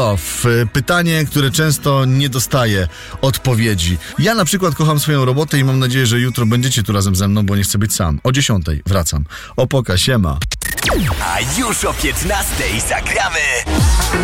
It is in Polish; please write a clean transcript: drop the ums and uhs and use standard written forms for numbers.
Pytanie, które często nie dostaje odpowiedzi. Ja na przykład kocham swoją robotę i mam nadzieję, że jutro będziecie tu razem ze mną, bo nie chcę być sam. O 10 wracam. Opoka, siema. A już o 15 zagramy